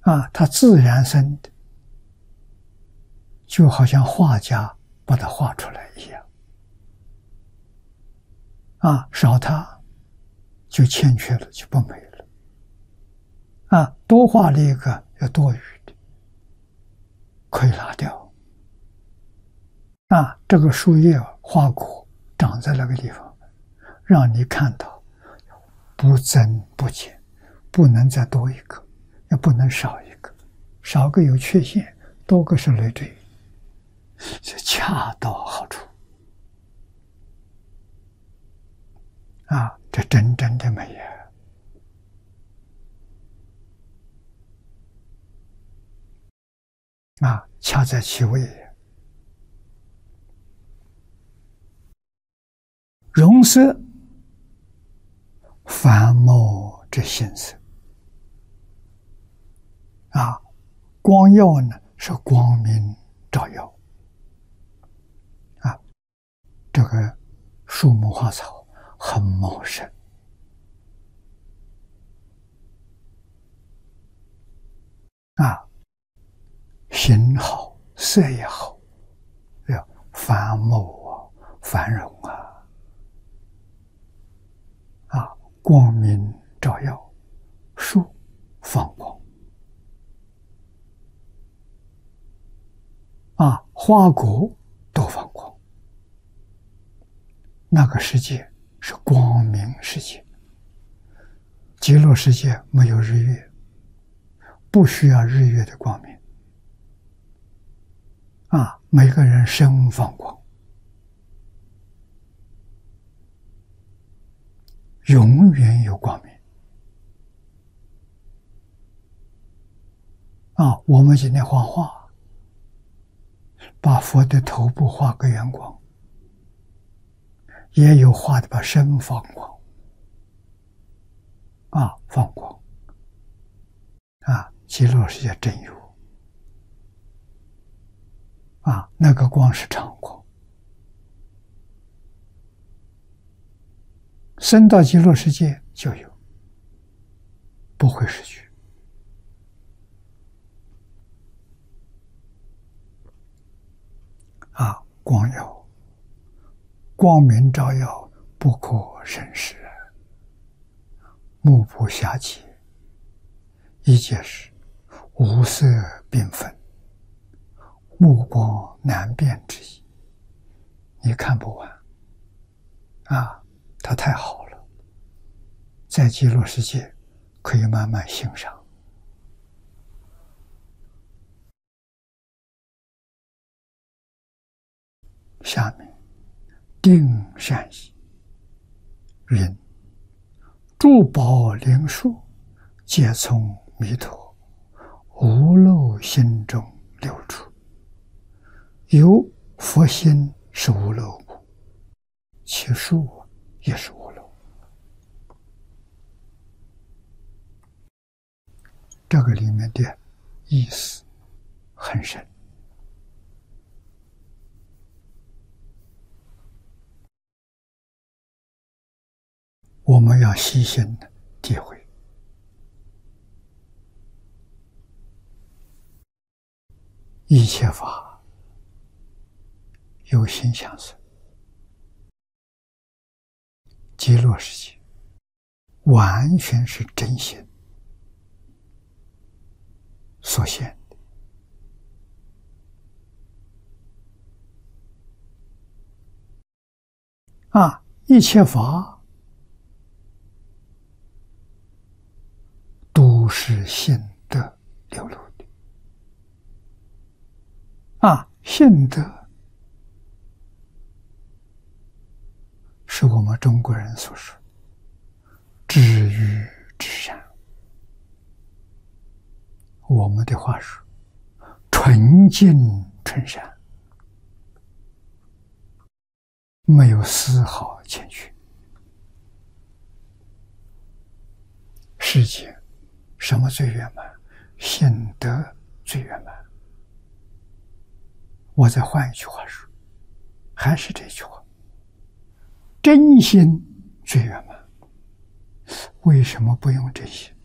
它自然生的，就好像画家把它画出来一样。少它就欠缺了，就不美了。多画了一个有多余的，可以拿掉。这个树叶花果长在那个地方，让你看到不增不减，不能再多一个，也不能少一个，少个有缺陷，多个是累赘，这恰到好处。这真正的美恰在其位。容色凡末之性色。光耀呢是光明照耀。这个树木花草很茂盛。形好，色也好，繁茂繁荣光明照耀，树放光花果都放光。那个世界是光明世界，极乐世界没有日月，不需要日月的光明。每个人身放光，永远有光明。我们今天画画，把佛的头部画个圆光，也有画的把身放光，放光，极乐世界真有。那个光是常光，升到极乐世界就有，不会失去。光耀，光明照耀，不可胜视，目不暇接，一界是无色缤纷，目光难辨之意，你看不完。它太好了，在极乐世界可以慢慢欣赏。下面定善意云：诸宝灵树，皆从弥陀无漏心中流出，有佛心是无漏故，其树也是无漏。这个里面的意思很深。我们要细心的体会。一切法有形相随，极乐世界完全是真心所现的。一切法都是性德流露的。性德是我们中国人所说至于至善。我们的话说纯净纯善，没有丝毫欠缺。世界什么最圆满？性德最圆满。我再换一句话说，还是这句话，真心最圆满。为什么不用真心？